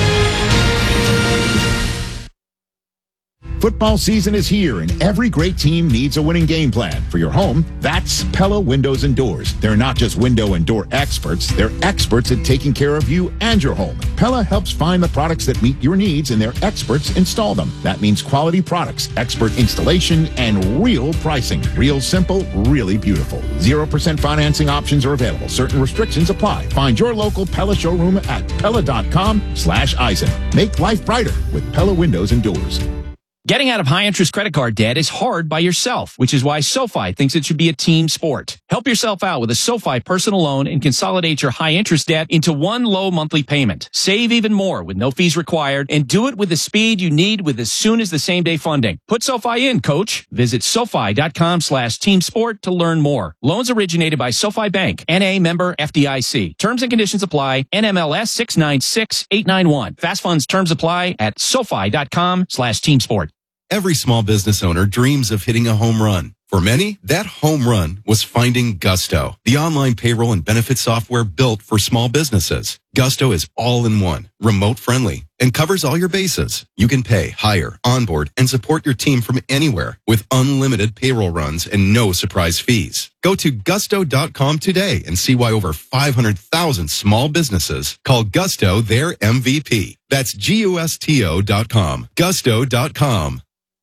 Football season is here, and every great team needs a winning game plan. For your home, that's Pella Windows and Doors. They're not just window and door experts, they're experts at taking care of you and your home. Pella helps find the products that meet your needs, and their experts install them. That means quality products, expert installation, and real pricing. Real simple, really beautiful. 0% financing options are available. Certain restrictions apply. Find your local Pella showroom at Pella.com/Eisen. Make life brighter with Pella Windows and Doors. Getting out of high-interest credit card debt is hard by yourself, which is why SoFi thinks it should be a team sport. Help yourself out with a SoFi personal loan and consolidate your high-interest debt into one low monthly payment. Save even more with no fees required, and do it with the speed you need with as soon as the same-day funding. Put SoFi in, coach. Visit SoFi.com/teamsport to learn more. Loans originated by SoFi Bank, N.A. member FDIC. Terms and conditions apply. NMLS 696891. Fast funds terms apply at SoFi.com/teamsport. Every small business owner dreams of hitting a home run. For many, that home run was finding Gusto, the online payroll and benefit software built for small businesses. Gusto is all-in-one, remote-friendly, and covers all your bases. You can pay, hire, onboard, and support your team from anywhere with unlimited payroll runs and no surprise fees. Go to gusto.com today and see why over 500,000 small businesses call Gusto their MVP. That's GUSTO.com. Gusto.com.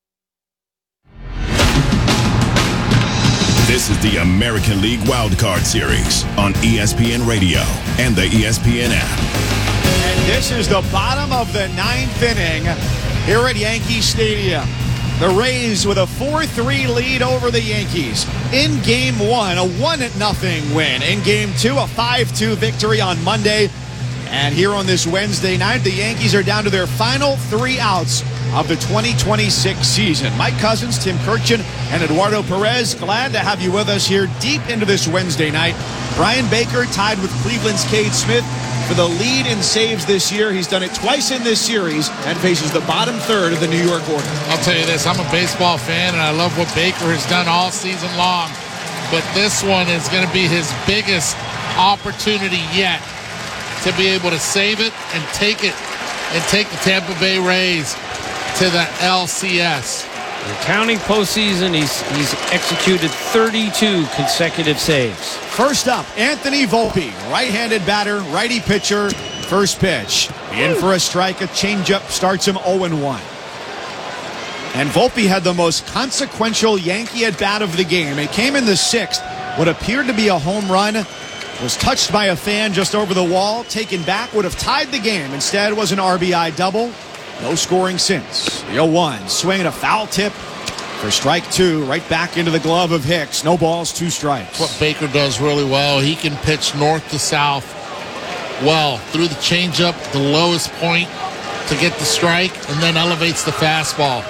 This is the American League Wildcard Series on ESPN Radio and the ESPN app. And this is the bottom of the 9th inning here at Yankee Stadium. The Rays with a 4-3 lead over the Yankees. In Game 1, a 1-0 win. In Game 2, a 5-2 victory on Monday. And here on this Wednesday night, the Yankees are down to their final 3 outs of the 2026 season. Mike Cousins, Tim Kurkjian, and Eduardo Perez, glad to have you with us here deep into this Wednesday night. Brian Baker tied with Cleveland's Cade Smith for the lead in saves this year. He's done it twice in this series and faces the bottom third of the New York order. I'll tell you this, I'm a baseball fan, and I love what Baker has done all season long. But this one is going to be his biggest opportunity yet to be able to save it and take the Tampa Bay Rays to the LCS. In counting postseason, he's executed 32 consecutive saves. First up, Anthony Volpe, right-handed batter, righty pitcher, first pitch. In for a strike, a changeup starts him 0-1. And Volpe had the most consequential Yankee at-bat of the game. It came in the 6th. What appeared to be a home run was touched by a fan just over the wall, taken back, would have tied the game. Instead, was an RBI double. No scoring since. The 0-1, swing and a foul tip for strike 2, right back into the glove of Hicks. No balls, 2 strikes. What Baker does really well, he can pitch north to south well, through the changeup, the lowest point to get the strike, and then elevates the fastball.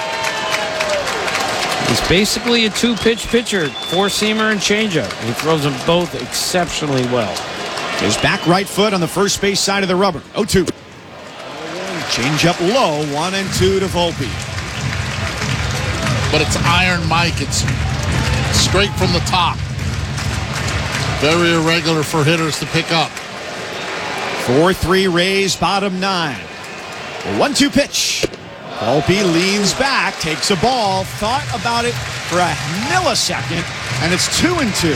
He's basically a 2-pitch pitcher, 4-seamer and changeup. He throws them both exceptionally well. His back right foot on the first base side of the rubber. 0-2. Changeup low, 1-2 to Volpe. But it's Iron Mike. It's straight from the top. Very irregular for hitters to pick up. 4-3 Rays, bottom 9. 1-2 pitch. Volpe leans back, takes a ball, thought about it for a millisecond, and it's 2-2.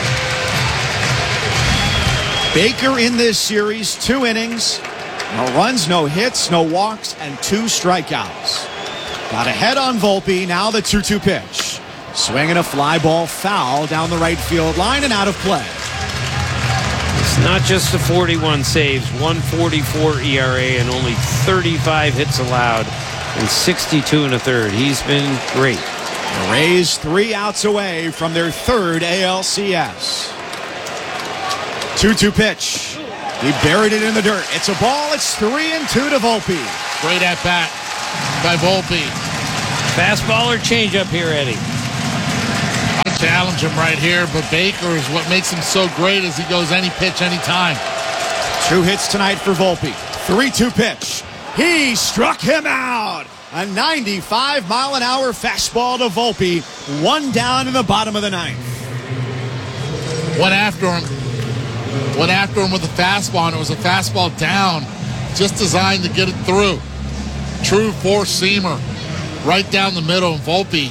Baker in this series, 2 innings, no runs, no hits, no walks, and 2 strikeouts. Got ahead on Volpe. Now the 2-2 pitch. Swinging a fly ball foul down the right field line and out of play. It's not just the 41 saves, 144 ERA and only 35 hits allowed in 62 1/3. He's been great. The Rays 3 outs away from their third ALCS. 2-2 pitch. He buried it in the dirt. It's a ball. It's 3-2 to Volpe. Great at bat by Volpe. Fastball or changeup here, Eddie? I challenge him right here, but Baker is what makes him so great as he goes any pitch, any time. 2 hits tonight for Volpe. 3-2 pitch. He struck him out. A 95-mile-an-hour fastball to Volpe. 1 down in the bottom of the 9th. Went after him with a fastball, and it was a fastball down, just designed to get it through. True four-seamer, right down the middle, and Volpe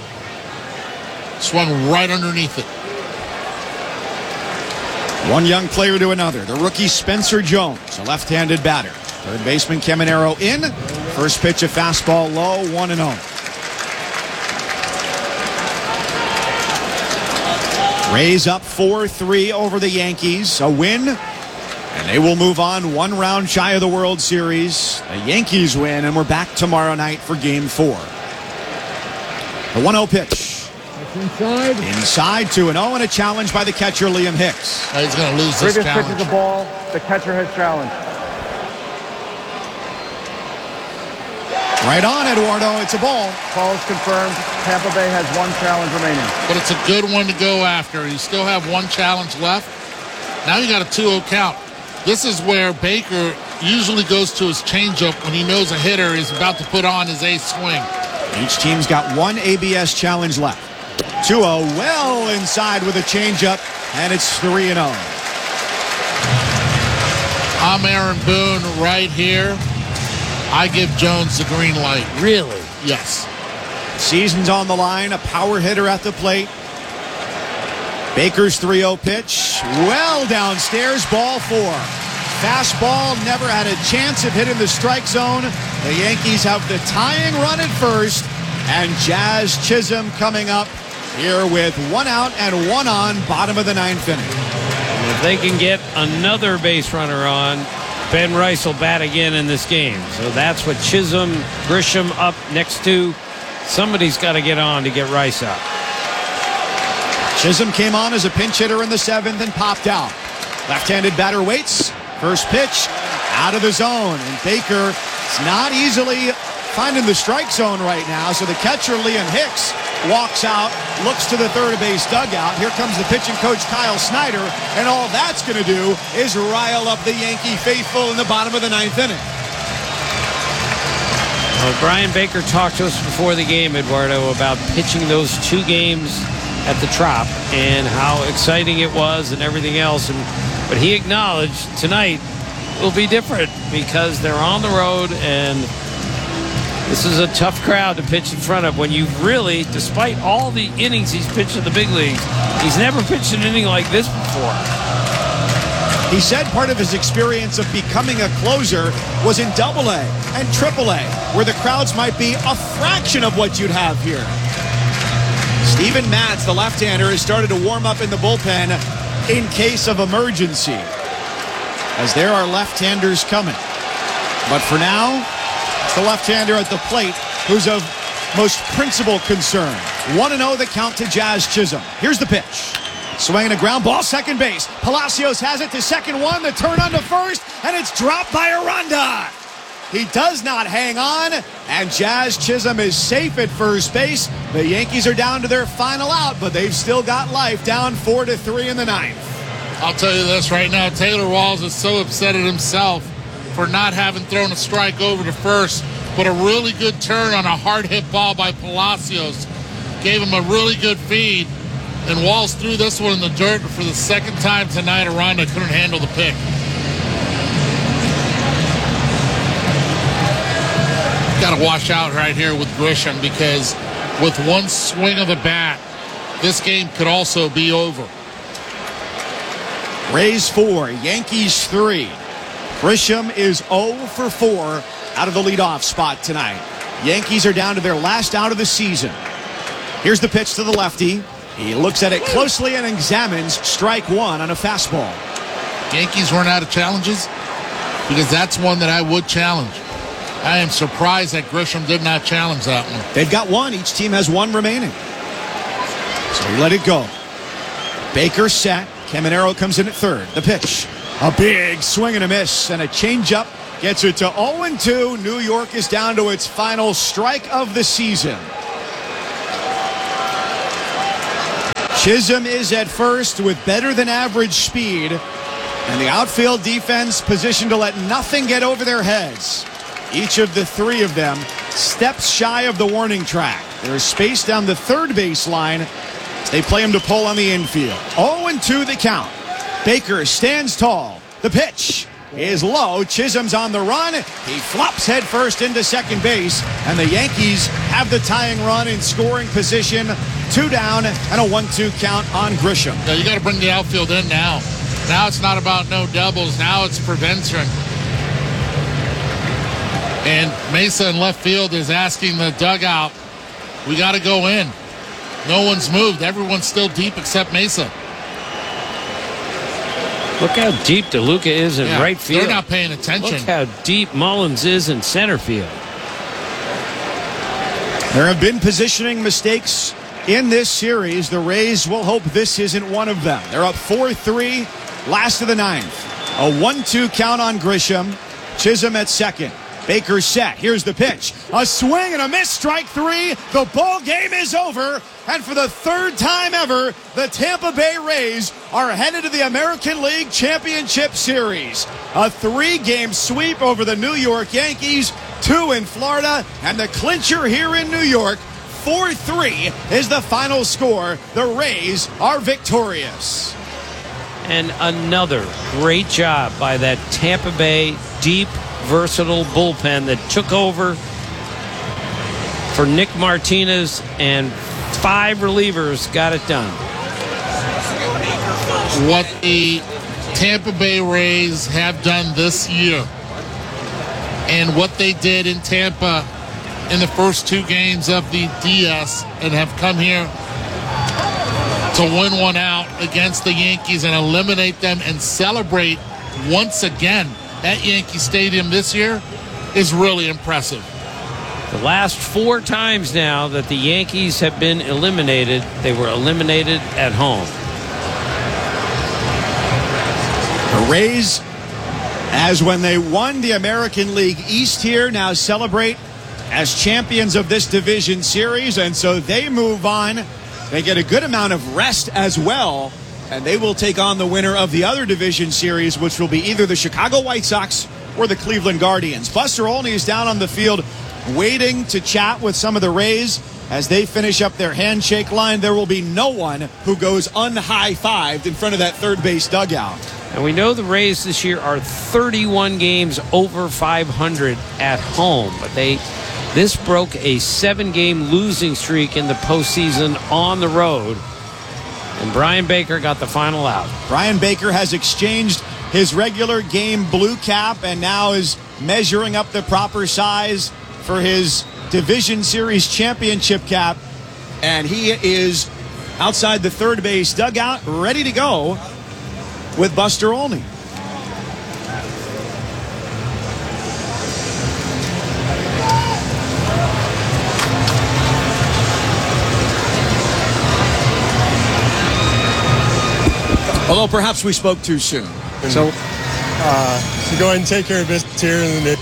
swung right underneath it. One young player to another. The rookie Spencer Jones, a left-handed batter. Third baseman Caminero in. First pitch, a fastball low, 1-0. Rays up 4-3 over the Yankees. A win, and they will move on 1 round shy of the World Series. The Yankees win, and we're back tomorrow night for Game 4. The 1-0 pitch. Inside 2-0, and a challenge by the catcher, Liam Hicks. He's going to lose this challenge. Previous pitch is a ball. The catcher has challenged. Right on, Eduardo. It's a ball. Call is confirmed. Tampa Bay has 1 challenge remaining. But it's a good one to go after. You still have 1 challenge left. Now you got a 2-0 count. This is where Baker usually goes to his changeup when he knows a hitter is about to put on his ace swing. Each team's got 1 ABS challenge left. 2-0, well inside with a changeup, and it's 3-0. I'm Aaron Boone right here. I give Jones the green light. Really? Yes. Season's on the line, a power hitter at the plate. Baker's 3-0 pitch, well downstairs, ball 4. Fastball, never had a chance of hitting the strike zone. The Yankees have the tying run at first, and Jazz Chisholm coming up here with 1 out and 1 on, bottom of the 9th inning. If they can get another base runner on, Ben Rice will bat again in this game. So that's what Chisholm, Grisham up next to. Somebody's got to get on to get Rice up. Chisholm came on as a pinch hitter in the 7th and popped out. Left-handed batter waits. First pitch out of the zone. And Baker is not easily finding the strike zone right now. So the catcher, Liam Hicks, walks out, looks to the third base dugout. Here comes the pitching coach, Kyle Snyder, and all that's going to do is rile up the Yankee faithful in the bottom of the 9th inning. Well, Brian Baker talked to us before the game, Eduardo, about pitching those 2 games at the Trop and how exciting it was and everything else. But he acknowledged tonight will be different because they're on the road and this is a tough crowd to pitch in front of when you really, despite all the innings he's pitched in the big leagues, he's never pitched an inning like this before. He said part of his experience of becoming a closer was in AA and AAA, where the crowds might be a fraction of what you'd have here. Steven Matz, the left-hander, has started to warm up in the bullpen in case of emergency, as there are left-handers coming. But for now, it's the left-hander at the plate who's of most principal concern. 1-0 the count to Jazz Chisholm. Here's the pitch. Swinging a ground ball, second base. Palacios has it to second one, the turn on to first, and it's dropped by Aranda. He does not hang on, and Jazz Chisholm is safe at first base. The Yankees are down to their final out, but they've still got life, down 4-3 in the 9th. I'll tell you this right now, Taylor Walls is so upset at himself for not having thrown a strike over to first, but a really good turn on a hard hit ball by Palacios gave him a really good feed, and Walls threw this one in the dirt. But for the second time tonight, Aranda couldn't handle the pick. Got to watch out right here with Grisham, because with one swing of the bat, this game could also be over. Rays 4, Yankees 3. Grisham is 0 for 4 out of the leadoff spot tonight. Yankees are down to their last out of the season. Here's the pitch to the lefty. He looks at it closely and examines strike one on a fastball. Yankees run out of challenges because that's one that I would challenge. I am surprised that Grisham did not challenge that one. They've got one. Each team has one remaining. So he let it go. Baker set. Caminero comes in at third. The pitch. A big swing and a miss, and a changeup gets it to 0-2. New York is down to its final strike of the season. Chisholm is at first with better than average speed, and the outfield defense positioned to let nothing get over their heads. Each of the three of them steps shy of the warning track. There's space down the third baseline. They play him to pull on the infield. 0-2 the count. Baker stands tall. The pitch is low. Chisholm's on the run. He flops headfirst into second base, and the Yankees have the tying run in scoring position. 2 down and a 1-2 count on Grisham. Yeah, you got to bring the outfield in now. Now it's not about no doubles. Now it's prevention. And Mesa in left field is asking the dugout, we got to go in. No one's moved. Everyone's still deep except Mesa. Look how deep DeLuca is in right field. They're not paying attention. Look how deep Mullins is in center field. There have been positioning mistakes in this series. The Rays will hope this isn't one of them. They're up 4-3, last of the ninth. A 1-2 count on Grisham. Chisholm at second. Baker set. Here's the pitch. A swing and a miss. Strike three. The ball game is over. And for the third time ever, the Tampa Bay Rays are headed to the American League Championship Series. A 3-game sweep over the New York Yankees, 2 in Florida, and the clincher here in New York. 4-3 is the final score. The Rays are victorious. And another great job by that Tampa Bay deep, versatile bullpen that took over for Nick Martinez, and 5 relievers got it done. What the Tampa Bay Rays have done this year and what they did in Tampa in the first 2 games of the DS and have come here to win one out against the Yankees and eliminate them and celebrate once again at Yankee Stadium this year is really impressive. The last 4 times now that the Yankees have been eliminated, they were eliminated at home. The Rays, as when they won the American League East here, now celebrate as champions of this division series, and so they move on. They get a good amount of rest as well, and they will take on the winner of the other division series, which will be either the Chicago White Sox or the Cleveland Guardians. Buster Olney is down on the field waiting to chat with some of the Rays as they finish up their handshake line. There will be no one who goes un-high-fived in front of that third base dugout. And we know the Rays this year are 31 games over 500 at home, but this broke a 7-game losing streak in the postseason on the road. And Brian Baker got the final out. Brian Baker has exchanged his regular game blue cap and now is measuring up the proper size for his Division Series championship cap. And he is outside the third base dugout, ready to go with Buster Olney. Although perhaps we spoke too soon. So go ahead and take care of business here. And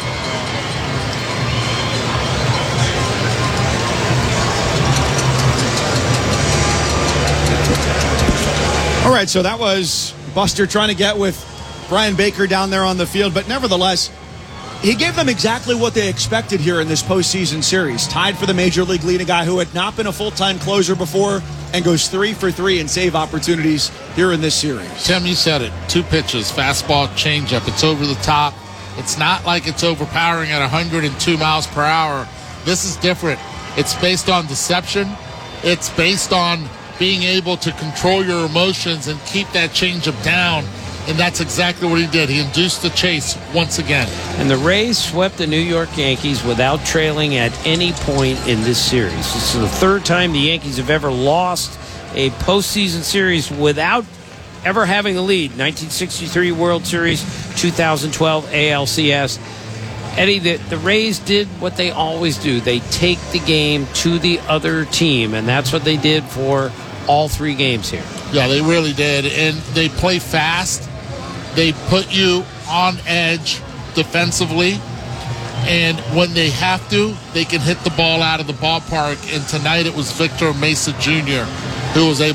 all right, so that was Buster trying to get with Brian Baker down there on the field, but nevertheless, he gave them exactly what they expected here in this postseason series. Tied for the Major League lead, a guy who had not been a full-time closer before and goes 3 for 3 in save opportunities here in this series. Tim, you said it. 2 pitches, fastball, changeup. It's over the top. It's not like it's overpowering at 102 miles per hour. This is different. It's based on deception. It's based on being able to control your emotions and keep that changeup down. And that's exactly what he did. He induced the chase once again. And the Rays swept the New York Yankees without trailing at any point in this series. This is the third time the Yankees have ever lost a postseason series without ever having the lead. 1963 World Series, 2012 ALCS. Eddie, the Rays did what they always do. They take the game to the other team, and that's what they did for all three games here. Yeah, they really did. And they play fast. They put you on edge defensively. And when they have to, they can hit the ball out of the ballpark. And tonight it was Victor Mesa Jr. who was able